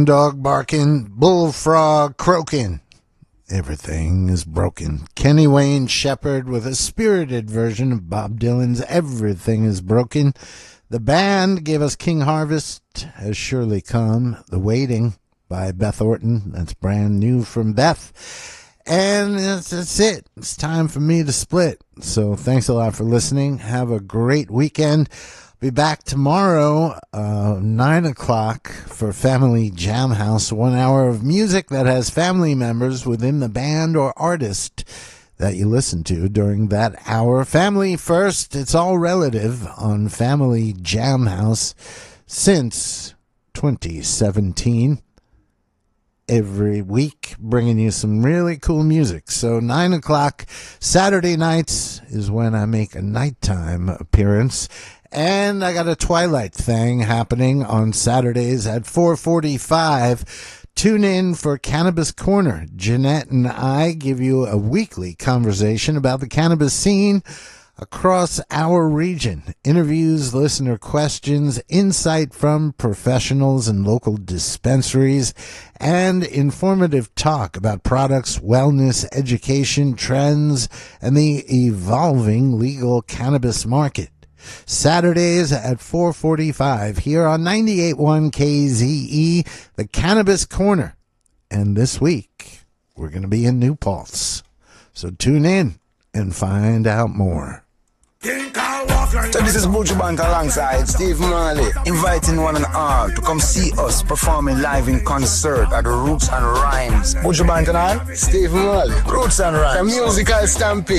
Dog barking, bullfrog croaking. Everything is broken. Kenny Wayne Shepherd with a spirited version of Bob Dylan's Everything is Broken. The band gave us King Harvest Has Surely Come. The Waiting by Beth Orton. That's brand new from Beth. And that's it. It's time for me to split. So thanks a lot for listening. Have a great weekend. Be back tomorrow, 9 o'clock for Family Jam House, 1 hour of music that has family members within the band or artist that you listen to during that hour. Family first, it's all relative on Family Jam House since 2017. Every week, bringing you some really cool music. So 9 o'clock Saturday nights is when I make a nighttime appearance. And I got a Twilight thing happening on Saturdays at 4:45. Tune in for Cannabis Corner. Jeanette and I give you a weekly conversation about the cannabis scene across our region. Interviews, listener questions, insight from professionals and local dispensaries, and informative talk about products, wellness, education, trends, and the evolving legal cannabis market. Saturdays at 4:45 here on 98.1 KZE, the Cannabis Corner. And this week, we're going to be in New Paltz. So tune in and find out more. So this is Buju Bant alongside Steve Marley, inviting one and all to come see us performing live in concert at the Roots and Rhymes. Buju Bant and all, Steve Marley, Roots and Rhymes, a musical stampede.